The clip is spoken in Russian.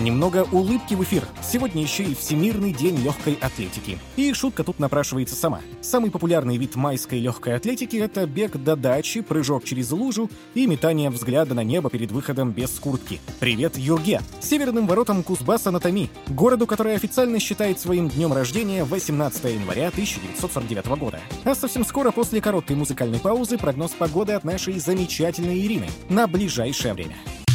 Немного улыбки в эфир. Сегодня еще и Всемирный день легкой атлетики. И шутка тут напрашивается сама. Самый популярный вид майской легкой атлетики — это бег до дачи, прыжок через лужу и метание взгляда на небо перед выходом без куртки. Привет, Юрге! Северным воротам Кузбасс-Анатоми, городу, который официально считает своим днем рождения 18 января 1949 года. А совсем скоро, после короткой музыкальной паузы, прогноз погоды от нашей замечательной Ирины на ближайшее время.